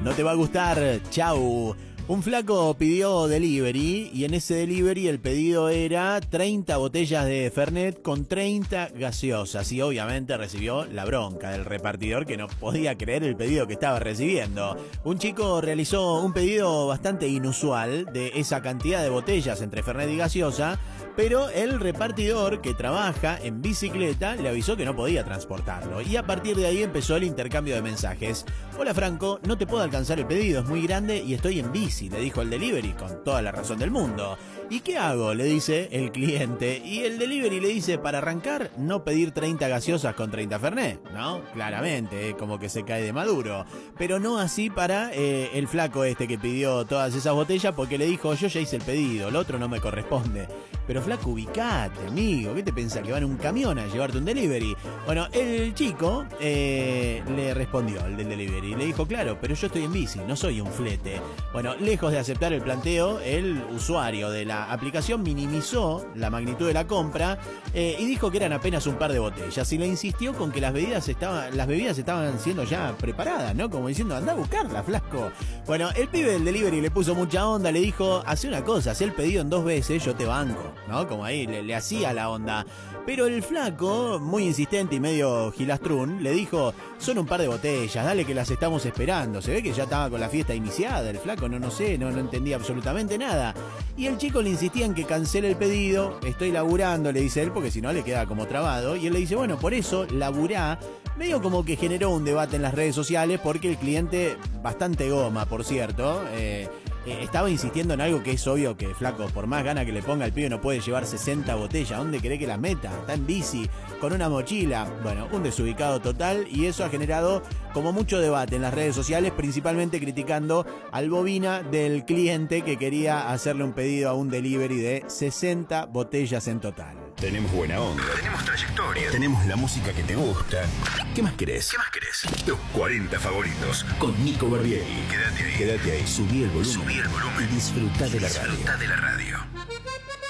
no te va a gustar, chau. Un flaco pidió delivery y en ese delivery el pedido era 30 botellas de Fernet con 30 gaseosas y obviamente recibió la bronca del repartidor que no podía creer el pedido que estaba recibiendo. Un chico realizó un pedido bastante inusual de esa cantidad de botellas entre Fernet y gaseosa, pero el repartidor que trabaja en bicicleta le avisó que no podía transportarlo y a partir de ahí empezó el intercambio de mensajes. Hola Franco, no te puedo alcanzar el pedido, es muy grande y estoy en bici, le dijo el delivery con toda la razón del mundo. ¿Y qué hago?, le dice el cliente. Y el delivery le dice, para arrancar, no pedir 30 gaseosas con 30 Fernet, ¿no? Claramente, como que se cae de maduro. Pero no así para el flaco este que pidió todas esas botellas, porque le dijo, yo ya hice el pedido, el otro no me corresponde. Pero flaco, ubicate, amigo, ¿qué te pensás? ¿Que va en un camión a llevarte un delivery? Bueno, el chico le respondió, el del delivery, le dijo, claro, pero yo estoy en bici, no soy un flete. Bueno, lejos de aceptar el planteo, el usuario de la aplicación minimizó la magnitud de la compra y dijo que eran apenas un par de botellas y le insistió con que las bebidas estaban siendo ya preparadas, ¿no? Como diciendo, anda a buscarla, flasco. Bueno, el pibe del delivery le puso mucha onda, le dijo, hace una cosa, haz el pedido en 2 veces, yo te banco, ¿no? Como ahí le hacía la onda. Pero el flaco, muy insistente y medio gilastrún, le dijo, son un par de botellas, dale que las estamos esperando. Se ve que ya estaba con la fiesta iniciada, el flaco no entendía absolutamente nada. Y el chico le insistía en que cancele el pedido, estoy laburando, le dice él, porque si no le queda como trabado. Y él le dice, bueno, por eso laburá. Medio como que generó un debate en las redes sociales, porque el cliente, bastante goma, por cierto, estaba insistiendo en algo que es obvio que, flaco, por más gana que le ponga el pibe no puede llevar 60 botellas. ¿Dónde cree que las meta? Está en bici, con una mochila. Bueno, un desubicado total, y eso ha generado como mucho debate en las redes sociales, principalmente criticando al bobina del cliente que quería hacerle un pedido a un delivery de 60 botellas en total. Tenemos buena onda, tenemos trayectoria, tenemos la música que te gusta. ¿Qué más querés? Los 40 favoritos con Nico Barbieri. Quédate ahí. Subí el volumen. Y disfruta de la radio.